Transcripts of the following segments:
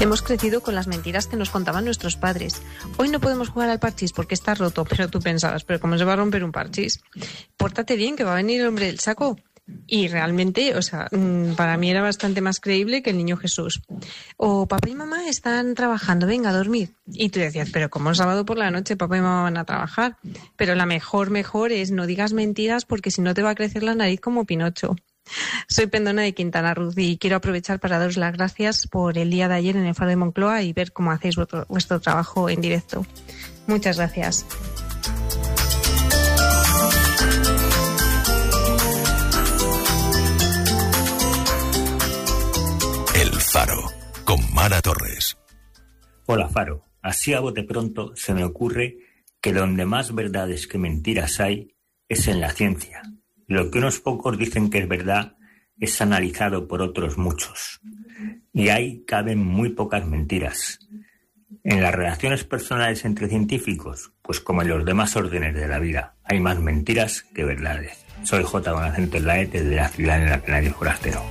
Hemos crecido con las mentiras que nos contaban nuestros padres. Hoy no podemos jugar al parchís porque está roto, pero tú pensabas, ¿pero cómo se va a romper un parchís? Pórtate bien, que va a venir el hombre del saco. Y realmente, para mí era bastante más creíble que el niño Jesús. O papá y mamá están trabajando, venga a dormir. Y tú decías, pero ¿cómo el sábado por la noche papá y mamá van a trabajar? Pero la mejor es no digas mentiras porque si no te va a crecer la nariz como Pinocho. Soy Pendona de Quintana Roo y quiero aprovechar para daros las gracias por el día de ayer en el Faro de Moncloa y ver cómo hacéis vuestro trabajo en directo. Muchas gracias. El Faro, con Mara Torres. Hola, Faro. Así a bote pronto se me ocurre que donde más verdades que mentiras hay es en la ciencia. Lo que unos pocos dicen que es verdad es analizado por otros muchos. Y ahí caben muy pocas mentiras. En las relaciones personales entre científicos, pues como en los demás órdenes de la vida, hay más mentiras que verdades. Soy J con acento en la E desde la ciudad en la Canario Forastero.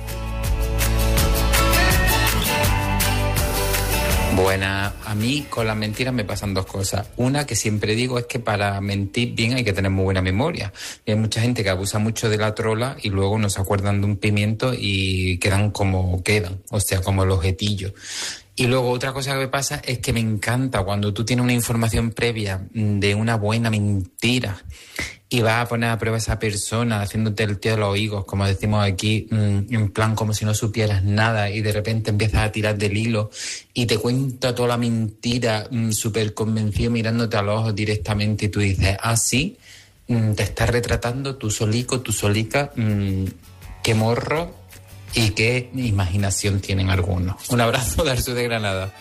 Buena, a mí con las mentiras me pasan dos cosas. Una que siempre digo es que para mentir bien hay que tener muy buena memoria. Y hay mucha gente que abusa mucho de la trola y luego no se acuerdan de un pimiento y quedan como quedan, o sea, como los jetillos. Y luego otra cosa que me pasa es que me encanta cuando tú tienes una información previa de una buena mentira y vas a poner a prueba a esa persona haciéndote el tío de los higos, como decimos aquí, en plan como si no supieras nada y de repente empiezas a tirar del hilo y te cuenta toda la mentira súper convencido mirándote a los ojos directamente y tú dices, ah, sí, te estás retratando tú solico, tú solica, qué morro y qué imaginación tienen algunos. Un abrazo del sur de Granada.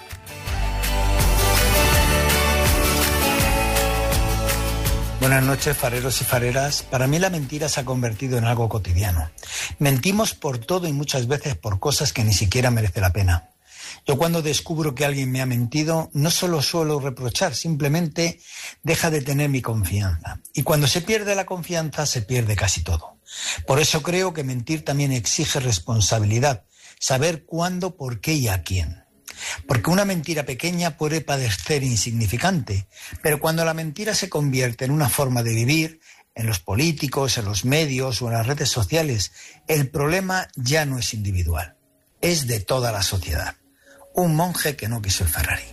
Buenas noches, fareros y fareras. Para mí la mentira se ha convertido en algo cotidiano. Mentimos por todo y muchas veces por cosas que ni siquiera merece la pena. Yo cuando descubro que alguien me ha mentido, no solo suelo reprochar, simplemente deja de tener mi confianza. Y cuando se pierde la confianza, se pierde casi todo. Por eso creo que mentir también exige responsabilidad, saber cuándo, por qué y a quién. Porque una mentira pequeña puede parecer insignificante, pero cuando la mentira se convierte en una forma de vivir, en los políticos, en los medios o en las redes sociales, el problema ya no es individual, es de toda la sociedad. Un monje que no quiso el Ferrari.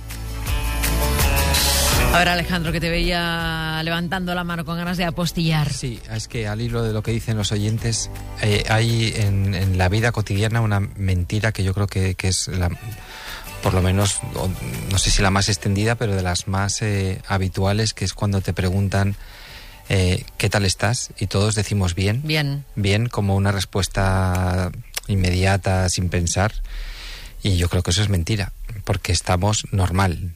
A ver, Alejandro, que te veía levantando la mano con ganas de apostillar. Sí, es que al hilo de lo que dicen los oyentes, hay en la vida cotidiana una mentira que yo creo que es por lo menos, no sé si la más extendida, pero de las más habituales, que es cuando te preguntan ¿qué tal estás? Y todos decimos bien. Bien. Bien, como una respuesta inmediata, sin pensar. Y yo creo que eso es mentira, porque estamos normal.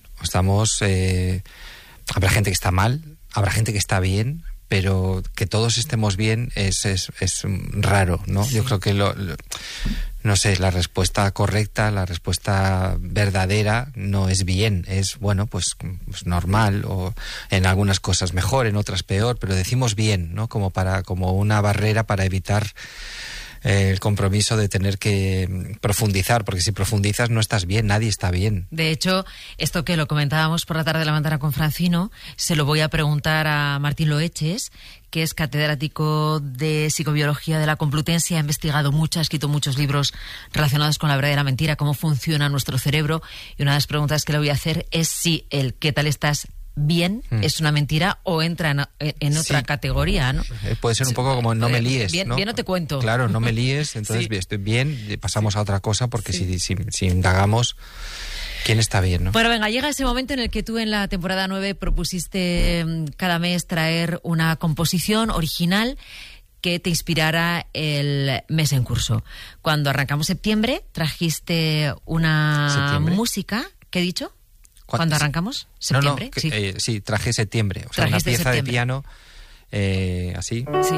Habrá gente que está mal, habrá gente que está bien, pero que todos estemos bien es raro, ¿no? Sí. Yo creo que no sé, la respuesta correcta, la respuesta verdadera no es bien, es bueno, pues normal, o en algunas cosas mejor, en otras peor, pero decimos bien, ¿no? Como una barrera para evitar el compromiso de tener que profundizar, porque si profundizas no estás bien, nadie está bien. De hecho, esto que lo comentábamos por la tarde de la mañana con Francino, se lo voy a preguntar a Martín Loeches, que es catedrático de psicobiología de la Complutense, ha investigado mucho, ha escrito muchos libros relacionados con la verdadera mentira, cómo funciona nuestro cerebro, y una de las preguntas que le voy a hacer es si el ¿qué tal estás? Bien es una mentira o entra en otra categoría, ¿no? Puede ser un poco como no me líes, bien, ¿no? Bien no te cuento. Claro, no me líes, entonces sí. Estoy bien, pasamos a otra cosa, porque si indagamos, ¿quién está bien, no? Bueno, venga, llega ese momento en el que tú en la temporada 9 propusiste cada mes traer una composición original que te inspirara el mes en curso. Cuando arrancamos septiembre, trajiste una música, ¿qué he dicho? ¿Cuándo arrancamos? ¿Septiembre? No, sí, traje septiembre. O sea, una pieza de piano así. Sí.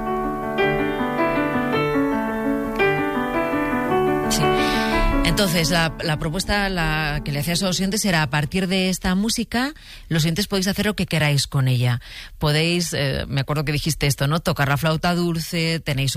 Sí. Entonces, la propuesta que le hacías a los oyentes era, a partir de esta música, los oyentes podéis hacer lo que queráis con ella. Podéis, me acuerdo que dijiste esto, ¿no? Tocar la flauta dulce, tenéis